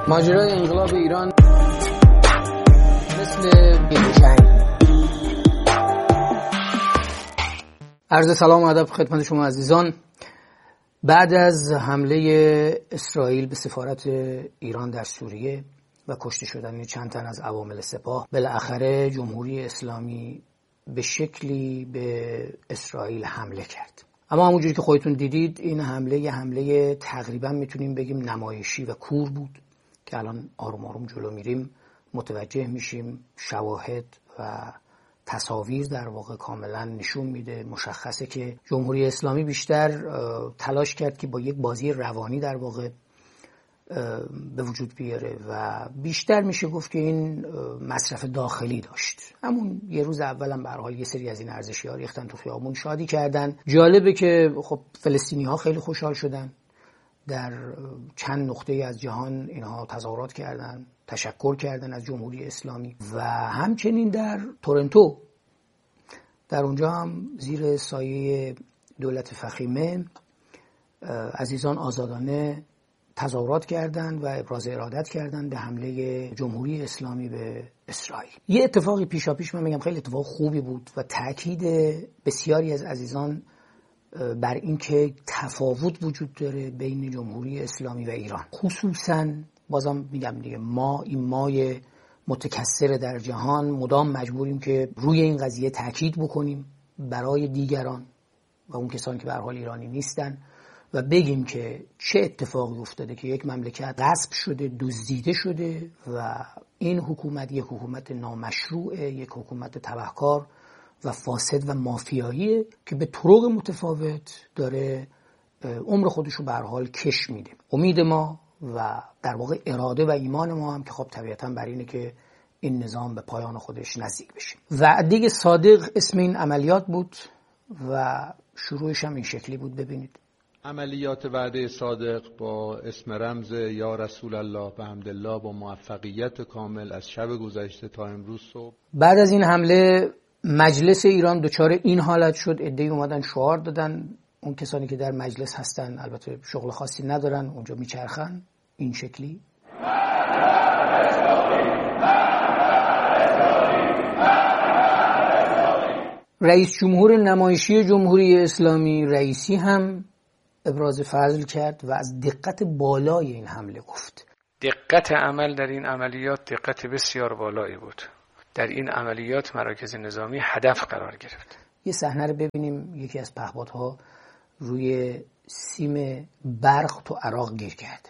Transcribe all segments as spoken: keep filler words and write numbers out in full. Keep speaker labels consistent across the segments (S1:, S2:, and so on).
S1: ماجرای انقلاب ایران مثل بی‌نشنگ. عرض سلام و ادب خدمت شما عزیزان. بعد از حمله اسرائیل به سفارت ایران در سوریه و کشته شدن چند تن از عوامل سپاه، بالاخره جمهوری اسلامی به شکلی به اسرائیل حمله کرد. اما همونجوری که خودتون دیدید این حمله یه حمله تقریبا میتونیم بگیم نمایشی و کور بود که الان آروم آروم جلو میریم متوجه میشیم. شواهد و تصاویر در واقع کاملا نشون میده، مشخصه که جمهوری اسلامی بیشتر تلاش کرد که با یک بازی روانی در واقع به وجود بیاره و بیشتر میشه گفت که این مصرف داخلی داشت. همون یه روز اولم به هر حال یه سری از این ارزشی‌ها ریختن تو خیابون، شادی کردن. جالبه که خب فلسطینی‌ها خیلی خوشحال شدن، در چند نقطه از جهان اینها تظاهرات کردن، تشکر کردن از جمهوری اسلامی و همچنین در تورنتو، در اونجا هم زیر سایه دولت فخیمه عزیزان آزادانه تظاهرات کردند و ابراز ارادت کردند به حمله جمهوری اسلامی به اسرائیل. یه اتفاقی پیشاپیش من میگم خیلی اتفاق خوبی بود و تأکید بسیاری از عزیزان بر این که تفاوت وجود داره بین جمهوری اسلامی و ایران. خصوصاً بازم میگم دیگه ما این مای متکثر در جهان مدام مجبوریم که روی این قضیه تأکید بکنیم برای دیگران و اون کسانی که به هر حال ایرانی نیستن و بگیم که چه اتفاقی افتاده که یک مملکت غصب شده، دزدیده شده و این حکومت یک حکومت نامشروعه، یک حکومت تبهکار و فاسد و مافیاییه که به طرق متفاوت داره عمر خودشو به هر حال کش میده. امید ما و در واقع اراده و ایمان ما هم که خب طبیعتاً بر اینه که این نظام به پایان خودش نزدیک بشه. وعده صادق اسم این عملیات بود و شروعش هم این شکلی بود. ببینید
S2: عملیات وعده صادق با اسم رمز یا رسول الله به حمدالله با موفقیت کامل از شب گذشته تا امروز صبح.
S1: بعد از این حمله مجلس ایران دچار این حالت شد، عده‌ای اومدن شعار دادن. اون کسانی که در مجلس هستن البته شغل خاصی ندارن، اونجا میچرخن این شکلی. رئیس جمهور نمایشی جمهوری اسلامی رئیسی هم ابراز فضل کرد و از دقت بالای این حمله گفت.
S3: دقت عمل در این عملیات دقت بسیار بالایی بود. در این عملیات مراکز نظامی هدف قرار گرفت.
S1: یه صحنه رو ببینیم. یکی از پهپادها روی سیم برق تو عراق گیر کرده.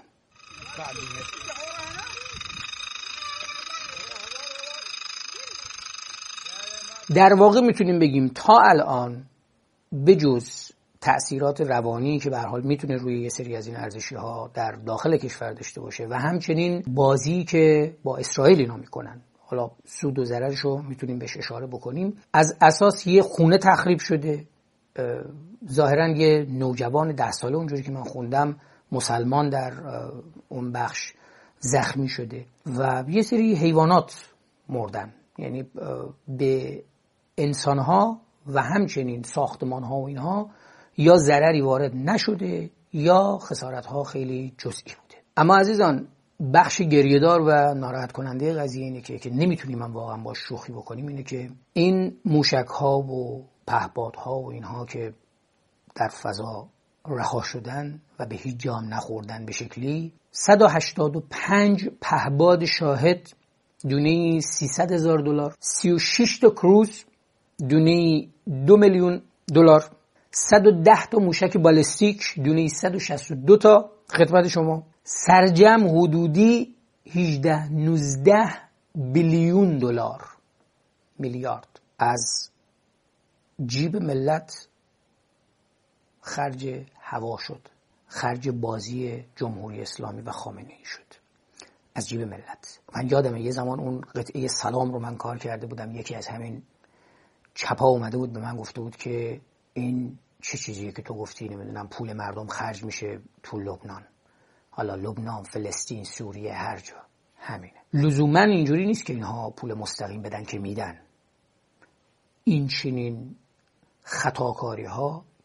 S1: در واقع میتونیم بگیم تا الان بجز تأثیرات روانی که به هر حال میتونه روی یه سری از این ارزشی‌ها در داخل کشور داشته باشه و همچنین بازی که با اسرائیل اینا میکنن، حالا سود و ضررشو میتونیم بهش اشاره بکنیم. از اساس یه خونه تخریب شده، ظاهراً یه نوجوان ده ساله اونجوری که من خوندم مسلمان در اون بخش زخمی شده و یه سری حیوانات مردن. یعنی به انسانها و همچنین ساختمانها و اینها یا ضرری وارد نشده یا خسارتها خیلی جزئی بوده. اما عزیزان بخش گریه‌دار و ناراحت کننده قضیه اینه که که نمیتونیم هم واقعا باش شوخی بکنیم، اینه که این موشک‌ها و پهپادها و اینها که در فضا رها شدن و به هیچ جا نخوردن به شکلی صد و هشتاد و پنج پهپاد شاهد دونه سیصد هزار دلار، سی و شش تا کروز دونه دو میلیون دلار، صد و ده تا موشک بالستیک دونه صد و شصت و دو تا خدمت شما، سرجم حدودی هجده نوزده بیلیون دلار، میلیارد از جیب ملت خرج هوا شد، خرج بازی جمهوری اسلامی و خامنه‌ای شد از جیب ملت. من یادمه یه زمان اون قطعه سلام رو من کار کرده بودم، یکی از همین چپا اومده بود به من گفته بود که این چه چیزیه که تو گفتی نمیدونم پول مردم خرج میشه تو لبنان، حالا لبنان، فلسطین، سوریه، هر جا همینه. لزوما اینجوری نیست که اینها پول مستقیم بدن که میدن. این چنین خطاکاری ها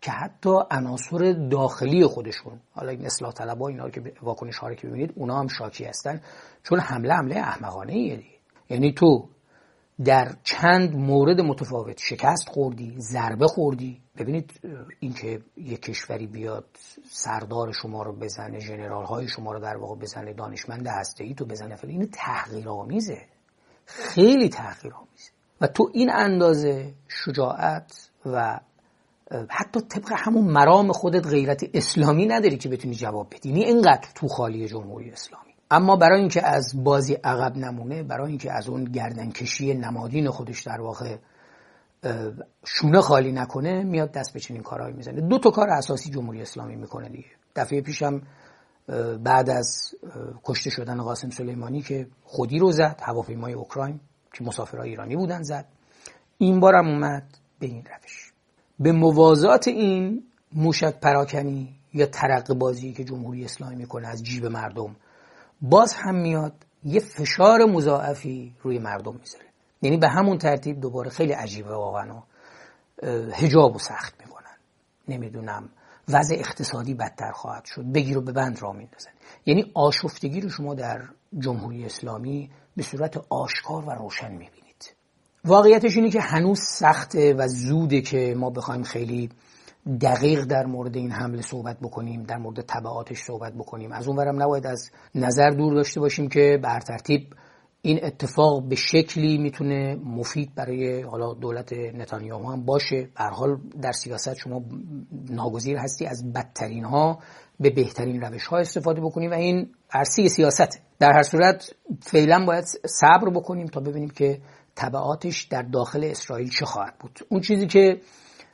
S1: که حتی عناصر داخلی خودشون، حالا این اصلاح طلبها اینا که واکنش ها رو که ببینید اونا هم شاکی هستن، چون حمله حمله احمقانه ایه دیگه. یعنی تو در چند مورد متفاوت شکست خوردی، ضربه خوردی. ببینید این که یک کشوری بیاد سردار شما رو بزنه، ژنرال های شما رو در واقع بزنه، دانشمند هسته‌ای تو بزنه، فلان، این تحقیرآمیزه، خیلی تحقیرآمیزه. و تو این اندازه شجاعت و حتی طبق همون مرام خودت غیرت اسلامی نداری که بتونی جواب بدی. یعنی اینقدر تو خالی جمهوری اسلامی. اما برای اینکه از بازی عقب نمونه، برای اینکه از اون گردنکشی نمادین خودش در واقع شونه خالی نکنه، میاد دست به چنین کارهایی میزنه. دو تا کار اساسی جمهوری اسلامی میکنه دیگه. دفعه پیشم بعد از کشته شدن قاسم سلیمانی که خودی رو زد، هواپیمای اوکراین که مسافرای ایرانی بودن زد. این بارم اومد به این روش. به موازات این موشک پراکنی یا ترقه بازی که جمهوری اسلامی میکنه از جیب مردم، باز هم میاد یه فشار مضاعفی روی مردم میذاره. یعنی به همون ترتیب دوباره خیلی عجیبه واقعا، حجابو سخت میکنن، نمیدونم وضع اقتصادی بدتر خواهد شد، بگیر و ببند را میندازن. یعنی آشفتگی رو شما در جمهوری اسلامی به صورت آشکار و روشن میبینید. واقعیتش اینه که هنوز سخته و زوده که ما بخوایم خیلی دقیق در مورد این حمله صحبت بکنیم، در مورد تبعاتش صحبت بکنیم. از اونورم نباید از نظر دور داشته باشیم که بر ترتیب این اتفاق به شکلی میتونه مفید برای حالا دولت نتانیاهو هم باشه. به هر حال در سیاست شما ناگزیر هستی از بدترین ها به بهترین روش ها استفاده بکنیم و این عرصه سیاسته. در هر صورت فعلا باید صبر بکنیم تا ببینیم که تبعاتش در داخل اسرائیل چه خواهد بود. اون چیزی که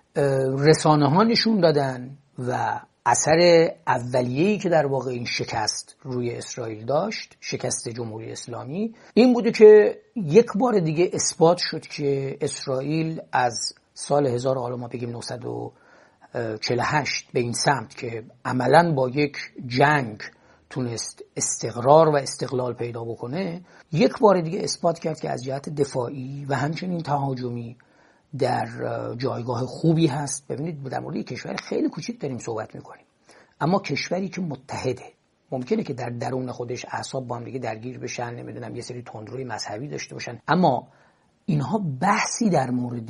S1: رسانه ها نشون دادن و اثر اولیه‌ای که در واقع این شکست روی اسرائیل داشت، شکست جمهوری اسلامی، این بوده که یک بار دیگه اثبات شد که اسرائیل از سال هزار حالا ما بگیم نهصد و چهل و هشت به این سمت که عملاً با یک جنگ تونست استقرار و استقلال پیدا بکنه، یک بار دیگه اثبات کرد که از جهت دفاعی و همچنین تهاجمی در جایگاه خوبی هست. ببینید در مورد یک کشور خیلی کوچیک داریم صحبت میکنیم، اما کشوری که متحده. ممکنه که در درون خودش اعصاب با هم دیگه درگیر بشن، نمیدونم یه سری تندروی مذهبی داشته باشن، اما اینها بحثی در مورد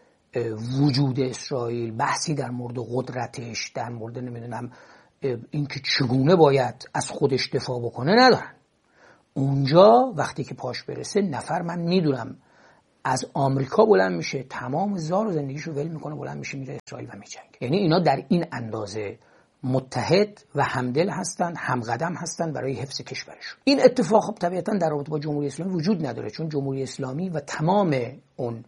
S1: وجود اسرائیل، بحثی در مورد قدرتش، در مورد نمیدونم اینکه چگونه باید از خودش دفاع بکنه ندارن. اونجا وقتی که پاش برسه نفر من میدونم از آمریکا بلند میشه، تمام زار و زندگیشو ول میکنه، بلند میشه میره اسرائیل و میجنگه. یعنی اینا در این اندازه متحد و همدل هستن، همقدم هستن برای حفظ کشورشون. این اتفاق خب طبیعتا در رابطه با جمهوری اسلامی وجود نداره، چون جمهوری اسلامی و تمام اون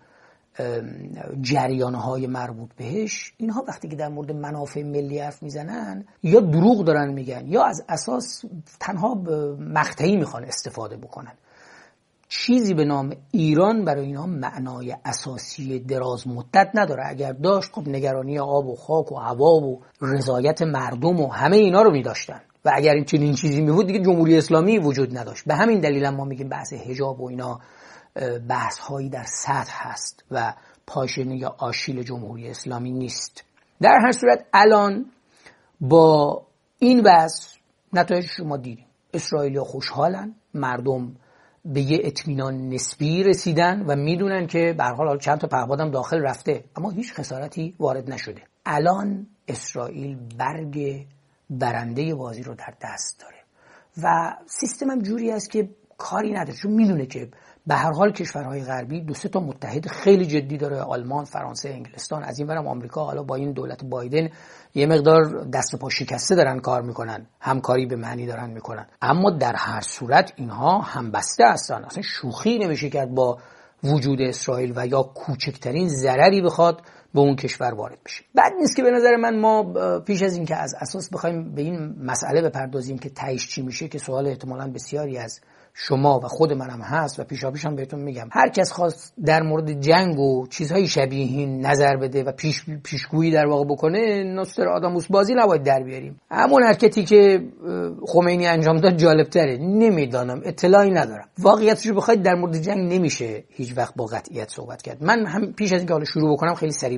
S1: جریانهای مربوط بهش، اینها وقتی که در مورد منافع ملی حرف میزنن یا دروغ دارن میگن یا از اساس تنها مقطعی میخوان استفاده بکنن. چیزی به نام ایران برای اینا معنای اساسی دراز مدت نداره. اگر داشت خب نگرانی آب و خاک و هوا و رضایت مردم و همه اینا رو می‌داشتن و اگر این چنین چیزی می‌بود دیگه جمهوری اسلامی وجود نداشت. به همین دلیل هم ما میگیم بحث حجاب و اینا بحث‌هایی در سطح هست و پاشنه یا آشیل جمهوری اسلامی نیست. در هر صورت الان با این بحث نتایجش رو ما دیدیم. اسرائیلی‌ها خوشحالن، مردم به یه اطمینان نسبی رسیدن و میدونن که به هر حال چند تا پهپادم داخل رفته اما هیچ خسارتی وارد نشده. الان اسرائیل برگ برنده بازی رو در دست داره و سیستم هم جوری است که کاری نداره، چون میدونه که به هر حال کشورهای غربی دو سه تا متحد خیلی جدی داره، آلمان، فرانسه، انگلستان، از این برم آمریکا. حالا با این دولت بایدن یه مقدار دست و پا شکسته دارن کار میکنن، همکاری به معنی دارن میکنن، اما در هر صورت اینها همبسته هستن. اصلا شوخی نمیشه کرد با وجود اسرائیل و یا کوچکترین ضرری بخواد به اون کشور وارد بشه. بد نیست که به نظر من ما پیش از این که از اساس بخوایم به این مسئله بپردازیم که تهش چی میشه، که سوال احتمالاً بسیاری از شما و خود منم هست و پیشا پیشم بهتون میگم، هر کس خواست در مورد جنگ و چیزهای شبیه این نظر بده و پیش پیشگویی در واقع بکنه، نوستراداموس بازی نباید در بیاریم. همون حرکتی که خمینی انجام داد جالب‌تره. نمیدانم، اطلاعی ندارم. واقعیتش رو بخواید در مورد جنگ نمیشه هیچ وقت با قطعیت صحبت کرد. من هم پیش از اینکه حالا شروع بکنم خیلی سریع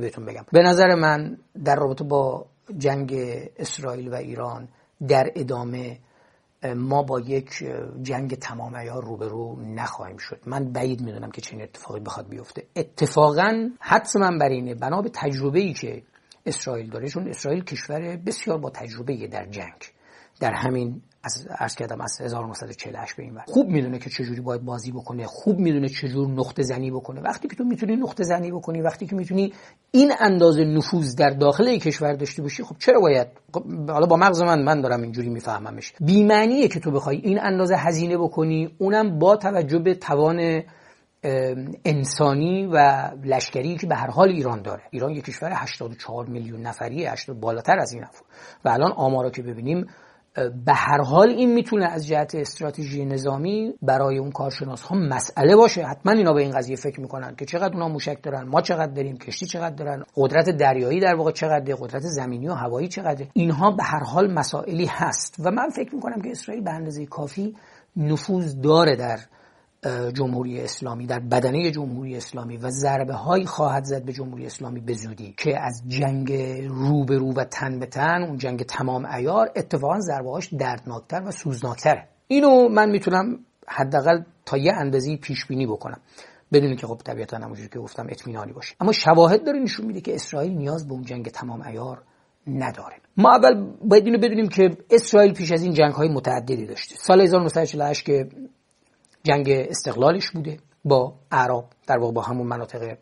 S1: بهتون بگم. به نظر من در رابطه با جنگ اسرائیل و ایران در ادامه ما با یک جنگ تمام عیار روبرو نخواهیم شد. من بعید میدونم که چنین اتفاقی بخواد بیفته. اتفاقا حتما بر اینه، بنا به تجربه‌ای که اسرائیل داره، چون اسرائیل کشور بسیار با تجربه در جنگ، در همین از عرض کردم از هزار و نهصد و چهل و هشت به این ور خوب میدونه که چجوری باید بازی بکنه، خوب میدونه چجور نقطه زنی بکنه. وقتی که تو میتونی نقطه زنی بکنی، وقتی که میتونی این اندازه نفوذ در داخل یک کشور داشته باشی، خب چرا باید، حالا با مغز من من دارم اینجوری میفهممش، بی معنیه که تو بخوای این اندازه هزینه بکنی، اونم با توجه به توان انسانی و لشکری که به هر حال ایران داره. ایران یک کشور هشتاد و چهار میلیون نفریه، هشتاد بالاتر از این افراد، و الان آمارا که ببینیم به هر حال این میتونه از جهت استراتژی نظامی برای اون کارشناس ها مسئله باشه. حتما اینا به این قضیه فکر میکنن که چقدر اونا موشک دارن، ما چقدر داریم، کشتی چقدر دارن، قدرت دریایی در واقع چقدره، قدرت زمینی و هوایی چقدره. اینها به هر حال مسائلی هست و من فکر میکنم که اسرائیل به اندازه کافی نفوذ داره در جمهوری اسلامی، در بدنه جمهوری اسلامی، و ضربه هایی خواهد زد به جمهوری اسلامی به زودی که از جنگ رو به رو و تن به تن، اون جنگ تمام عیار، اتفاقا ضربه هاش دردناکتر و سوزناکتره. اینو من میتونم حداقل تا یه اندازه‌ای پیش بینی بکنم، بدون که خب طبیعتا همونجوری که گفتم اطمینانی باشه. اما شواهد داره نشون میده که اسرائیل نیاز به اون جنگ تمام عیار نداره. ما اول باید اینو بدونیم که اسرائیل پیش از این جنگ‌های متعددی داشته. سال هزار و نهصد و چهل و هشت که جنگ استقلالش بوده با اعراب، در واقع با همون مناطق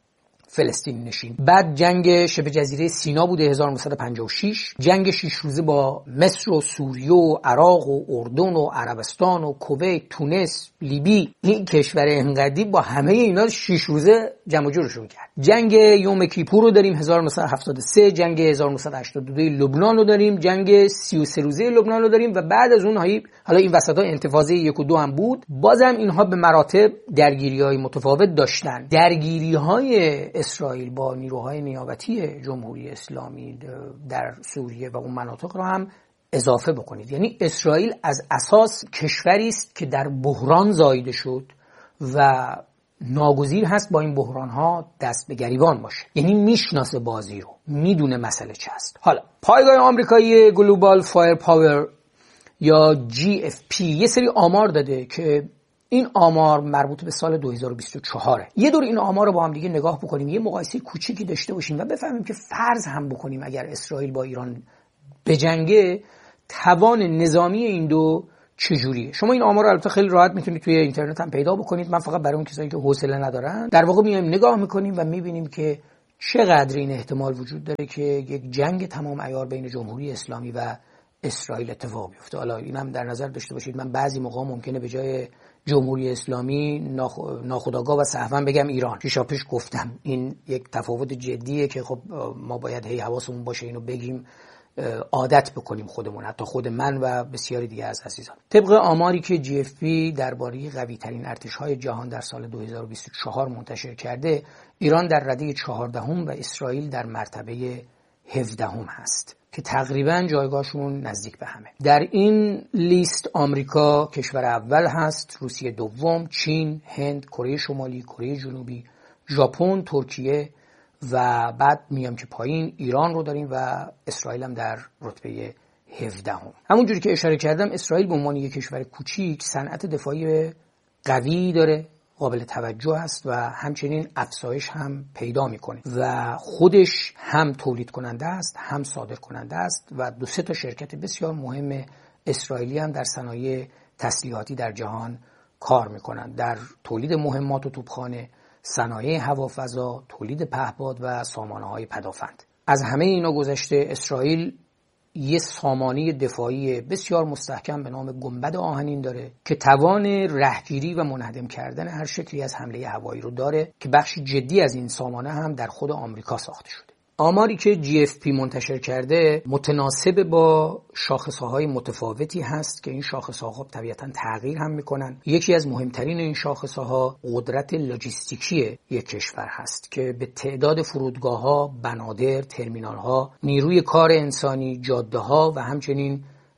S1: فلسطین نشین. بعد جنگ شبه جزیره سینا بوده هزار و نهصد و پنجاه و شش، جنگ شش روزه با مصر و سوریه و عراق و اردن و عربستان و کویت، تونس، لیبی. این کشور انقدی با همه اینا شش روزه جمع جورشون کرد. جنگ یوم کیپور رو داریم هزار و نهصد و هفتاد و سه، جنگ هزار و نهصد و هشتاد و دو لبنان رو داریم، جنگ سی و سه روزه لبنان رو داریم، و بعد از اون هایی حالا این وسطا انتفاضه یک و دو هم بود. بازم اینها به مراتب درگیری‌های متفاوت داشتن. درگیری‌های اسرائیل با نیروهای نیابتی جمهوری اسلامی در سوریه و اون مناطق رو هم اضافه بکنید. یعنی اسرائیل از اساس کشوری است که در بحران زایده شد و ناگزیر هست با این بحران ها دست به گریبان باشه. یعنی میشناسه بازی رو، میدونه مسئله چه است. حالا پایگاه آمریکایی گلوبال فایر پاور یا جی اف پی یه سری آمار داده که این آمار مربوط به سال دو هزار و بیست و چهار. یه دور این آمار رو با هم دیگه نگاه بکنیم، یه مقایسه کوچیکی داشته باشیم و بفهمیم که فرض هم بکنیم اگر اسرائیل با ایران بجنگه، توان نظامی این دو چجوریه. شما این آمار رو البته خیلی راحت میتونید توی اینترنت هم پیدا بکنید. من فقط برای اون کسایی که حوصله ندارن در واقع میایم نگاه میکنیم و میبینیم که چقدر این احتمال وجود داره که یک جنگ تمام عیار بین جمهوری اسلامی و اسرائیل اتفاق بیفته. حالا اینم در نظر داشته باشید من بعضی موقع ممکنه به جای جمهوری اسلامی ناخودآگاه و سهوا بگم ایران. پیشا پیش گفتم این یک تفاوت جدیه که خب ما باید هی حواسمون باشه اینو بگیم، عادت بکنیم خودمون، حتی خود من و بسیاری دیگه از عزیزان. طبق آماری که جی اف پی درباره قوی ترین ارتش‌های جهان در سال دو هزار و بیست و چهار منتشر کرده، ایران در رده چهاردهم و اسرائیل در مرتبه هفدهم هست که تقریبا جایگاهشون نزدیک به همه. در این لیست آمریکا کشور اول هست، روسیه دوم، چین، هند، کره شمالی، کره جنوبی، ژاپن، ترکیه و بعد میام که پایین ایران رو داریم و اسرائیل هم در رتبه هفدهم. همونجوری که اشاره کردم اسرائیل به عنوان یک کشور کوچیک صنعت دفاعی قوی داره، قابل توجه است و همچنین افزایش هم پیدا میکنه و خودش هم تولید کننده است هم صادر کننده است و دو سه تا شرکت بسیار مهم اسرائیلی هم در صنایع تسلیحاتی در جهان کار میکنند، در تولید مهمات و توپخانه، صنایع هوافضا، تولید پهپاد و سامانه‌های پدافند. از همه اینا گذشته اسرائیل یه سامانه دفاعی بسیار مستحکم به نام گنبد آهنین داره که توان رهگیری و منهدم کردن هر شکلی از حمله هوایی رو داره که بخش جدی از این سامانه هم در خود آمریکا ساخته شده. آماری که جی اف پی منتشر کرده متناسب با شاخصه‌های متفاوتی هست که این شاخصه‌ها طبیعتاً تغییر هم می‌کنن. یکی از مهمترین این شاخصه‌ها قدرت لوجستیکی یک کشور هست که به تعداد فرودگاه‌ها، بنادر، ترمینال‌ها، نیروی کار انسانی، جاده‌ها و همچنین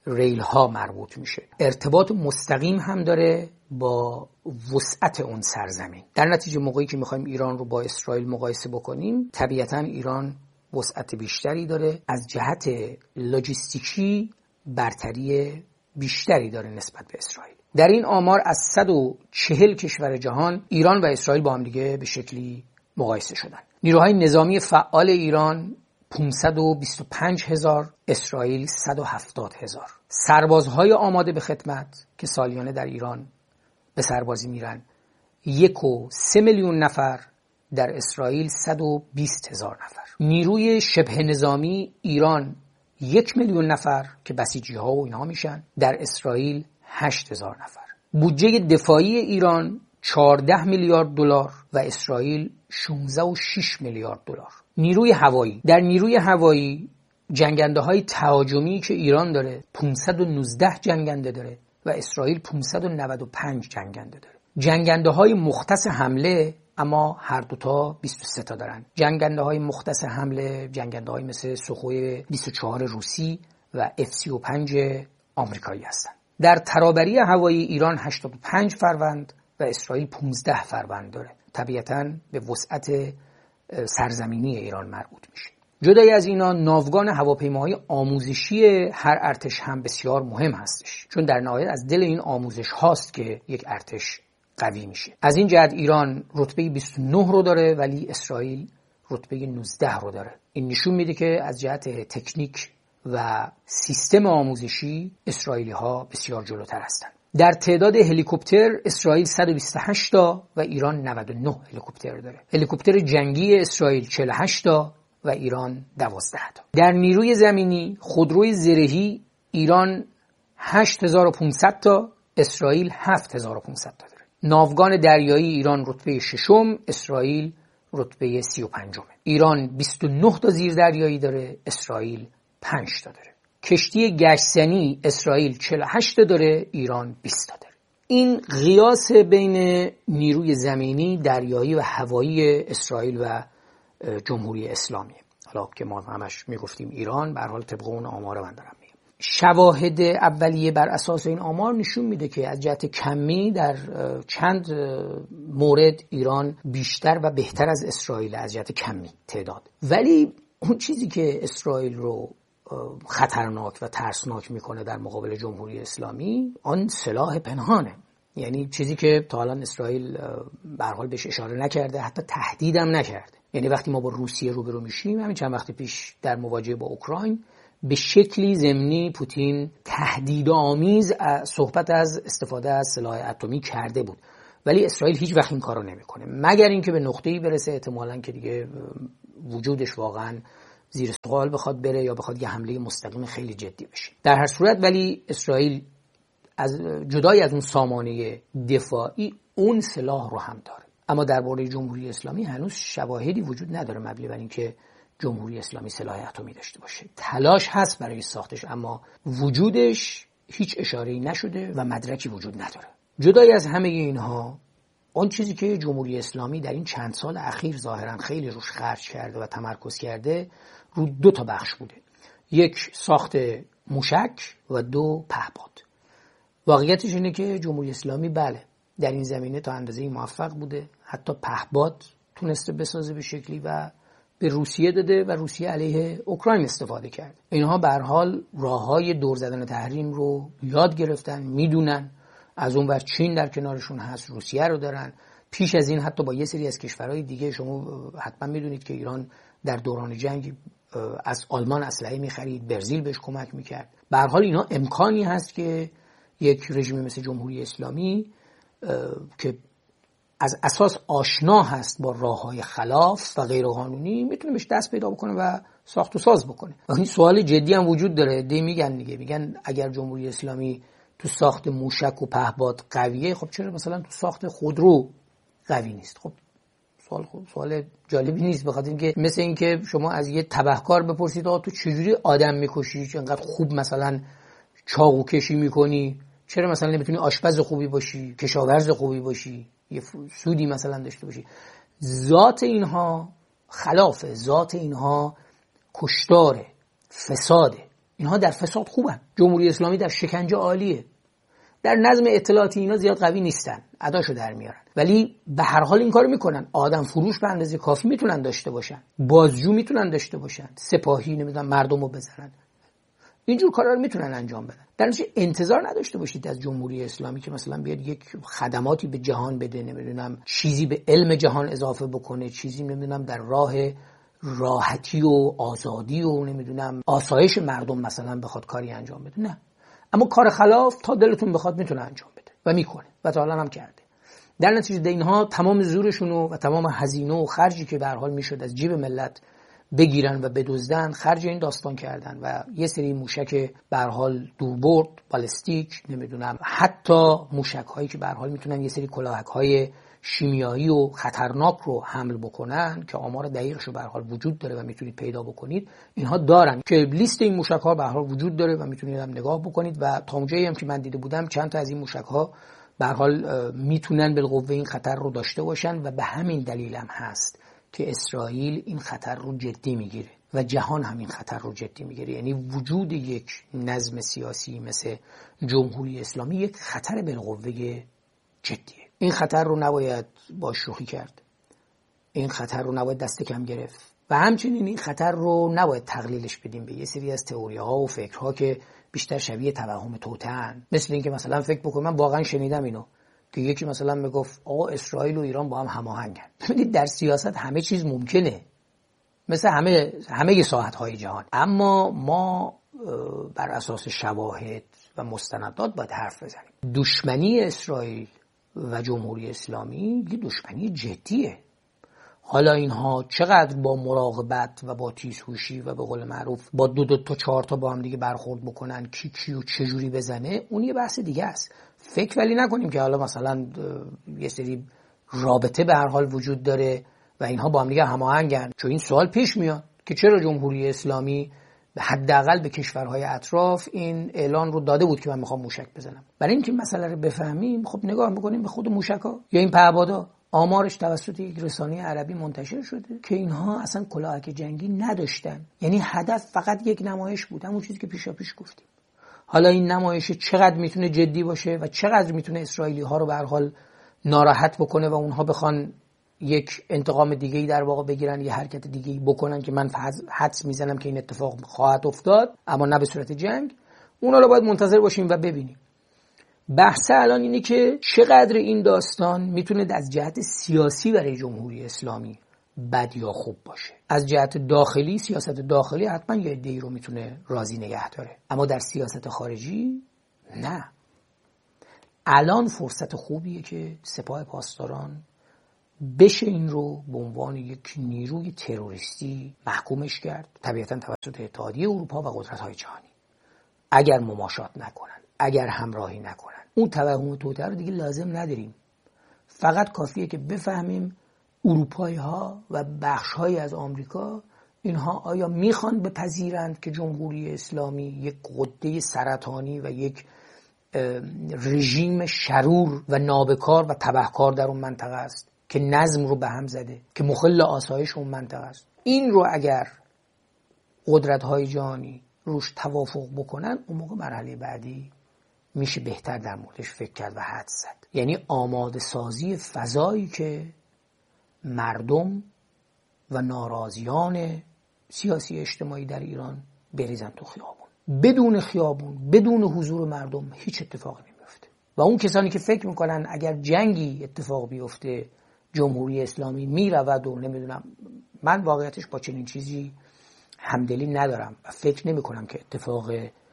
S1: ریل ها مربوط میشه. ارتباط مستقیم هم داره با وسعت اون سرزمین. در نتیجه موقعی که میخوایم ایران رو با اسرائیل مقایسه بکنیم، طبیعتاً ایران وسعت بیشتری داره، از جهت لوجستیکی برتری بیشتری داره نسبت به اسرائیل. در این آمار از صد و چهل کشور جهان ایران و اسرائیل با هم دیگه به شکلی مقایسه شدن. نیروهای نظامی فعال ایران پانصد و بیست و پنج هزار، اسرائیل صد و هفتاد هزار. سربازهای آماده به خدمت که سالیانه در ایران به سربازی میرن یک و سه میلیون نفر، در اسرائیل صد و بیست هزار نفر. نیروی شبه نظامی ایران یک میلیون نفر که بسیجی ها و اینها میشن، در اسرائیل هشت هزار نفر. بودجه دفاعی ایران چهارده میلیارد دلار و اسرائیل شانزده و شش میلیارد دلار. نیروی هوایی، در نیروی هوایی جنگنده های تهاجمی که ایران داره پانصد و نوزده جنگنده داره و اسرائیل پانصد و نود و پنج جنگنده داره. جنگنده های مختص حمله اما هر دوتا بیست و سه تا دارن. جنگنده های مختص حمله جنگنده های مثل سوخوی بیست و چهار روسی و اف سی و پنج آمریکایی هستن. در ترابری هوایی ایران هشتاد و پنج فروند و اسرائیل پانزده فروند داره. طبیعتاً به وسعت سرزمینی ایران مربوط میشه. جدای از اینا ناوگان هواپیماهای آموزشی هر ارتش هم بسیار مهم هستش، چون در نهایت از دل این آموزش هاست که یک ارتش قوی میشه. از این جهت ایران رتبه بیست و نه رو داره ولی اسرائیل رتبه نوزده رو داره. این نشون میده که از جهت تکنیک و سیستم آموزشی اسرائیلی ها بسیار جلوتر هستند. در تعداد هلیکوپتر اسرائیل صد و بیست و هشت تا و ایران نود و نه هلیکوپتر داره. هلیکوپتر جنگی اسرائیل چهل و هشت تا و ایران دوازده تا. در نیروی زمینی خودروی زرهی ایران هشت هزار و پانصد تا، اسرائیل هفت هزار و پانصد تا داره. ناوگان دریایی ایران رتبه ششم، اسرائیل رتبه سی و پنجم. ایران بیست و نه تا زیردریایی داره، اسرائیل پنج تا داره. کشتی گشتنی اسرائیل چهل و هشت تا داره، ایران بیست تا داره. این قیاس بین نیروی زمینی، دریایی و هوایی اسرائیل و جمهوری اسلامی. حالا که ما همش میگفتیم ایران، به هر حال طبق اون آمار من دارم میگم. شواهد اولیه بر اساس این آمار نشون میده که از جهت کمی در چند مورد ایران بیشتر و بهتر از اسرائیل از جهت کمی تعداد. ولی اون چیزی که اسرائیل رو خطرناک و ترسناک میکنه در مقابل جمهوری اسلامی، آن سلاح پنهانه. یعنی چیزی که تا الان اسرائیل به هر حال بهش اشاره نکرده، حتی تهدیدم نکرده. یعنی وقتی ما با روسیه روبرو میشیم، همین چند وقت پیش در مواجهه با اوکراین به شکلی ضمنی پوتین تهدیدآمیز صحبت از استفاده از سلاح اتمی کرده بود، ولی اسرائیل هیچ وقت این کارو نمیکنه، مگر اینکه به نقطه‌ای برسه احتمالاً که دیگه وجودش واقعاً زیر سوال بخواد بره یا بخواد یه حمله مستقیم خیلی جدی بشه. در هر صورت ولی اسرائیل از جدای از اون سامانه دفاعی اون سلاح رو هم داره. اما درباره جمهوری اسلامی هنوز شواهدی وجود نداره مبنی بر اینکه جمهوری اسلامی سلاح اتمی داشته باشه. تلاش هست برای ساختش، اما وجودش هیچ اشاره‌ای نشده و مدرکی وجود نداره. جدای از همه اینها، اون چیزی که جمهوری اسلامی در این چند سال اخیر ظاهراً خیلی روش خرج کرده و تمرکز کرده، رو دو تا بخش بوده. یک ساخت موشک و دو پهپاد. واقعیتش اینه که جمهوری اسلامی بله در این زمینه تا اندازه‌ای موفق بوده، حتی پهپاد تونسته بسازه به شکلی و به روسیه داده و روسیه علیه اوکراین استفاده کرد. اینها به هر حال راههای دور زدن تحریم رو یاد گرفتن، میدونن. از اون ور چین در کنارشون هست، روسیه رو دارن. پیش از این حتی با یه سری از کشورهای دیگه، شما حتما میدونید که ایران در دوران جنگ از آلمان اسلحه می‌خرید، برزیل بهش کمک می‌کرد. به هر حال اینا امکانی هست که یک رژیم مثل جمهوری اسلامی که از اساس آشنا هست با راه‌های خلاف و غیرقانونی، میتونه بهش دست پیدا بکنه و ساخت و ساز بکنه. این سوال جدی هم وجود داره. دی میگن دیگه میگن اگر جمهوری اسلامی تو ساخت موشک و پهپاد قویه، خب چرا مثلا تو ساخت خودرو قوی نیست؟ خب سوال خب سوال جالبی نیست، بخاطر اینکه مثل اینکه شما از یه تبهکار بپرسید آقا تو چجوری آدم میکشی، چه انقدر خوب مثلا چاقو کشی میکنی، چرا مثلا نمیتونی آشپز خوبی باشی، کشاورز خوبی باشی، یه سودی مثلا داشته باشی؟ ذات اینها خلافه، ذات اینها کشتاره، فساده. اینها در فساد خوبن. جمهوری اسلامی در شکنجه عالیه. در نظم اطلاعاتی اینا زیاد قوی نیستن، اداشو در میارن، ولی به هر حال این کارو میکنن. آدم فروش به اندازه کافی میتونن داشته باشن، بازجو میتونن داشته باشن، سپاهی نمیدونم مردمو بزنن، اینجور کارا رو میتونن انجام بدن. در نتیجه انتظار نداشته باشید از جمهوری اسلامی که مثلا بیاد یک خدماتی به جهان بده، نمیدونم چیزی به علم جهان اضافه بکنه، چیزی نمیدونم در راه راحتی و آزادی و نمیدونم آسایش مردم مثلا بخواد کاری انجام بده. نه، اما کار خلاف تا دلتون بخواد میتونه انجام بده و میکنه و تا الان هم کرده. در نتیجه اینها تمام زورشون و تمام هزینه و خرجی که به هر حال میشد از جیب ملت بگیرن و بدزدن خرج این داستان کردن و یه سری موشک به هر حال دوربرد، بالستیک، نمیدونم حتی موشک هایی که به هر حال میتونن یه سری کلاهک های شیمیایی و خطرناک رو حمل بکنن که آمار دقیقش رو به هر حال وجود داره و میتونید پیدا بکنید. اینها دارن که لیست این موشک ها به هر حال وجود داره و میتونید هم نگاه بکنید و تا اونجایی هم که من دیده بودم چند تا از این موشک ها به هر حال میتونن بالقوه این خطر رو داشته باشن و به همین دلیل هم هست که اسرائیل این خطر رو جدی میگیره و جهان هم این خطر رو جدی میگیره. یعنی وجود یک نظم سیاسی مثل جمهوری اسلامی یک خطر بالقوه جدیه. این خطر رو نباید با شوخی کرد، این خطر رو نباید دست کم گرفت و همچنین این خطر رو نباید تقلیلش بدیم به یه سری از تئوری ها و فکرها که بیشتر شبیه توهم توطئه‌اند. مثل این که مثلا فکر بکنم، من واقعا شنیدم اینو که یکی مثلا میگفت آقا اسرائیل و ایران با هم هماهنگن. ببینید در سیاست همه چیز ممکنه، مثل همه همه ساحت‌های جهان، اما ما بر اساس شواهد و مستندات باید حرف بزنیم. دشمنی اسرائیل و جمهوری اسلامی یه دشمنی جدیه. حالا اینها چقدر با مراقبت و با تیزهوشی و به قول معروف با دو دو تا چهار تا با هم دیگه برخورد بکنن کی کیو چجوری بزنه، اون یه بحث دیگه است. فکر ولی نکنیم که حالا مثلا یه سری رابطه به هر حال وجود داره و اینها با هم دیگه هماهنگن، چون این سوال پیش میاد که چرا جمهوری اسلامی حداقل به کشورهای اطراف این اعلان رو داده بود که من میخوام موشک بزنم. برای اینکه مسئله رو بفهمیم خب نگاه میکنیم به خود موشک‌ها یا این پهپادا. آمارش توسط یک رسانه عربی منتشر شده که اینها اصلا کلاهک جنگی نداشتن، یعنی هدف فقط یک نمایش بود، همون چیزی که پیشا پیش گفتیم. حالا این نمایش چقدر میتونه جدی باشه و چقدر میتونه اسرائیلی ها رو به هر حال ناراحت بکنه و اونها بخوان یک انتقام دیگه‌ای در واقع بگیرن، یه حرکت دیگه‌ای بکنن که من حدس میزنم که این اتفاق خواهد افتاد، اما نه به صورت جنگ، اونا رو باید منتظر باشیم و ببینیم. بحث الان اینه که چقدر این داستان میتونه از جهت سیاسی برای جمهوری اسلامی بد یا خوب باشه. از جهت داخلی، سیاست داخلی حتما یه عده‌ای رو میتونه راضی نگه داره، اما در سیاست خارجی نه. الان فرصت خوبیه که سپاه پاسداران بشه این رو به عنوان یک نیروی تروریستی محکومش کرد، طبیعتاً توسط اتحادیه اروپا و قدرت‌های جهانی. اگر مماشات نکنن، اگر همراهی نکنن، اون توهم توطئه رو دیگه لازم نداریم. فقط کافیه که بفهمیم اروپایی‌ها و بخش‌هایی از آمریکا اینها آیا میخوان بپذیرند که جمهوری اسلامی یک غده سرطانی و یک رژیم شرور و نابکار و تبهکار در اون منطقه است که نظم رو به هم زده، که مخل آسایش اون منطقه است. این رو اگر قدرت‌های جهانی روش توافق بکنن، اون موقع مرحله بعدی میشه بهتر در موردش فکر کرد و حدس زد. یعنی آماده سازی فضایی که مردم و ناراضیان سیاسی اجتماعی در ایران بریزن تو خیابون. بدون خیابون، بدون حضور مردم هیچ اتفاقی نمیفته. و اون کسانی که فکر میکنن اگر جنگی اتفاق بیفته جمهوری اسلامی میرود و نمیدونم، من واقعیتش با چنین چیزی همدلی ندارم و فکر نمی کنم که اتفاق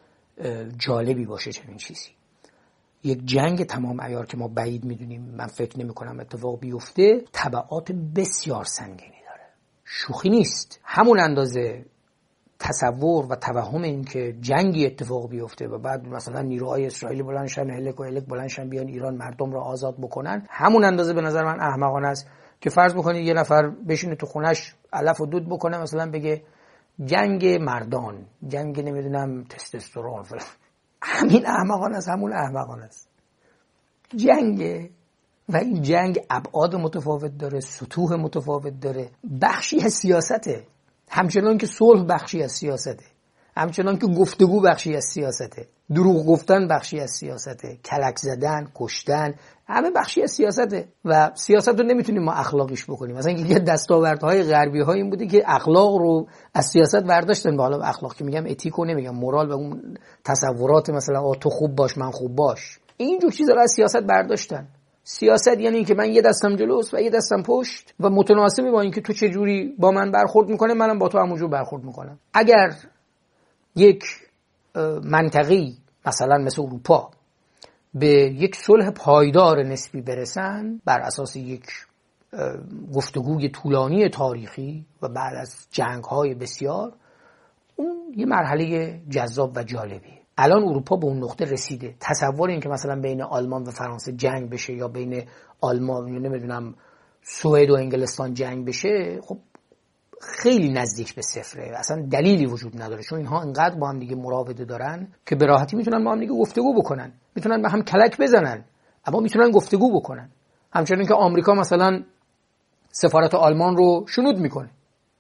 S1: جالبی باشه چنین چیزی. یک جنگ تمام عیار که ما بعید میدونیم، من فکر نمی کنم اتفاق بیفته، تبعات بسیار سنگینی داره، شوخی نیست. همون اندازه تصور و توهم این که جنگی اتفاق بیفته و بعد مثلا نیروهای اسرائیلی بلندشن، هلک و هلک بلندشن بیان ایران مردم را آزاد بکنن، همون اندازه به نظر من احمقانه است که فرض بکنید یه نفر بشینه تو خونش علف و دود بکنه، مثلا بگه جنگ مردان، جنگ نمیدونم تستوسترون، همین احمقانه است، همون احمقانه است. جنگ و این جنگ ابعاد متفاوت داره، سطوح متفاوت داره، بخشی از سیاسته، همچنان که صلح بخشی از سیاسته. همچنان که گفتگو بخشی از سیاسته، دروغ گفتن بخشی از سیاسته، کلک زدن، کشتن، همه بخشی از سیاسته و سیاست رو نمیتونیم ما اخلاقیش بکنیم. مثلا یه دستاوردهای غربی ها این بوده که اخلاق رو از سیاست برداشتن. به حالا اخلاق که میگم اتیکو نمیگم، مورال و اون تصورات مثلا آ تو خوب باش من خوب باش، اینجور چیزا رو از سیاست برداشتن. سیاست یعنی اینکه من یه دستم جلوست و یه دستم پشت و متناسب با اینکه تو چه جوری با من برخورد میکنه منم با تو همونجور برخورد میکنم. اگر یک منطقی مثلا مثل اروپا به یک صلح پایدار نسبی برسن بر اساس یک گفتگوی طولانی تاریخی و بعد از جنگ‌های بسیار، اون یه مرحله جذاب و جالبیه. الان اروپا به اون نقطه رسیده. تصور این که مثلا بین آلمان و فرانسه جنگ بشه یا بین آلمان یا نمیدونم سوئد و انگلستان جنگ بشه، خب خیلی نزدیک به صفره، اصلا دلیلی وجود نداره، چون اینها انقدر با هم دیگه مراوده دارن که به راحتی میتونن با هم دیگه گفتگو بکنن، میتونن به هم کلک بزنن، اما میتونن گفتگو بکنن. همچنین که آمریکا مثلا سفارت آلمان رو شنود میکنه،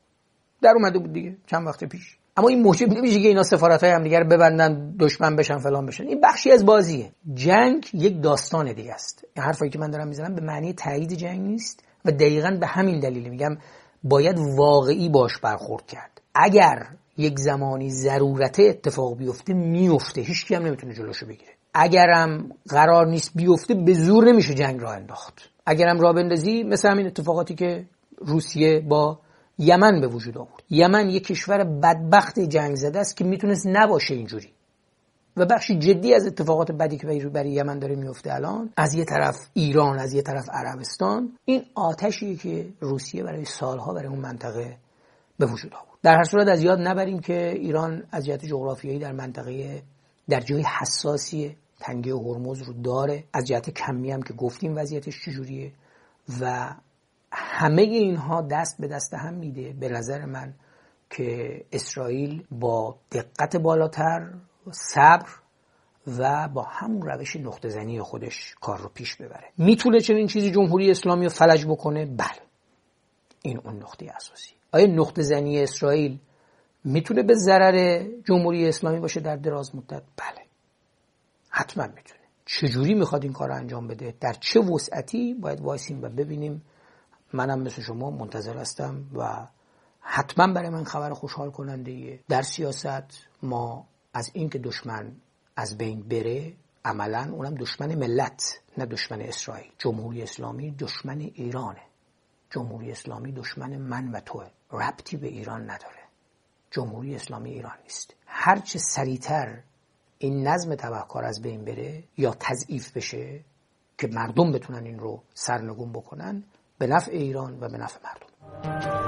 S1: در اومده بود دیگه چند وقت پیش، اما این موجب نمیشه که اینا سفارت‌های هم دیگه رو ببندن، دشمن بشن، فلان بشن. این بخشی از بازیه. جنگ یک داستان دیگه است. این حرفایی که من دارم میزنم به معنی تایید جنگ نیست و دقیقاً به همین دلیل میگم باید واقعی باش برخورد کرد. اگر یک زمانی ضرورت اتفاق بیفته میفته، هیچ کی هم نمیتونه جلوشو بگیره. اگرم قرار نیست بیفته به زور نمیشه جنگ راه انداخت. اگرم راه بندازی مثل همین اتفاقاتی که روسیه با یمن به وجود آورد. یمن یک کشور بدبخت جنگ زده است که میتونست نباشه اینجوری و بخشی جدی از اتفاقات بدی که برای یمن داره میفته الان، از یه طرف ایران، از یه طرف عربستان، این آتشیه که روسیه برای سالها برای اون منطقه به وجود آورد. در هر صورت از یاد نبریم که ایران از جهت جغرافیایی در منطقه در جای حساسی تنگه هرمز رو داره، از جهت کمی هم که گفتیم وضعیتش چجوریه و همه اینها دست به دست هم میده به نظر من که اسرائیل با دقت بالاتر، صبر و با همون روش نقطه زنی خودش کار رو پیش ببره. میتونه چنین چیزی جمهوری اسلامی رو فلج بکنه؟ بله، این اون نقطه اساسی. آیا نقطه زنی اسرائیل میتونه به ضرر جمهوری اسلامی باشه در دراز مدت؟ بله، حتما میتونه. چجوری میخواد این کار رو انجام بده، در چه وسعتی، باید وایسیم و ببینیم. منم مثل شما منتظر هستم و حتما برای من خبر خوشحال کننده ایه. در سیاست ما از این که دشمن از بین بره، عملا اونم دشمن ملت نه دشمن اسرائیل. جمهوری اسلامی دشمن ایرانه، جمهوری اسلامی دشمن من و توه، ربطی به ایران نداره. جمهوری اسلامی ایران نیست. هرچه سریعتر این نظم تبهکار از بین بره یا تضعیف بشه که مردم بتونن این رو سرنگون بکنن، به نفع ایران و به نفع مردم.